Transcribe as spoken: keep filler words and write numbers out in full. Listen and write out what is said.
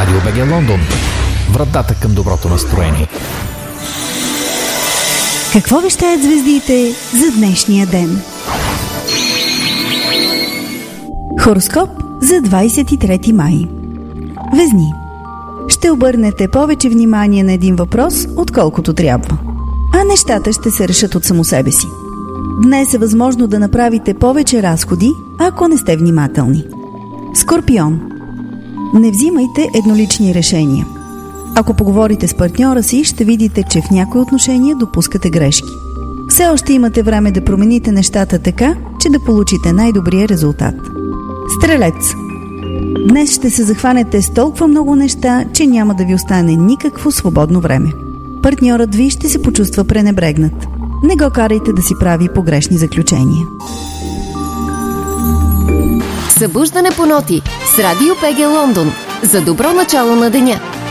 Радио БГ Лондон. Вратата към доброто настроение. Какво вещаят звездите за днешния ден? Хороскоп за двадесет и трети май. Везни. Ще обърнете повече внимание на един въпрос, отколкото трябва. А нещата ще се решат от само себе си. Днес е възможно да направите повече разходи, ако не сте внимателни. Скорпион. Не взимайте еднолични решения. Ако поговорите с партньора си, ще видите, че в някои отношения допускате грешки. Все още имате време да промените нещата така, че да получите най-добрия резултат. Стрелец. Днес ще се захванете с толкова много неща, че няма да ви остане никакво свободно време. Партньорът ви ще се почувства пренебрегнат. Не го карайте да си прави погрешни заключения. Събуждане по ноти с Радио ПГ Лондон. За добро начало на деня.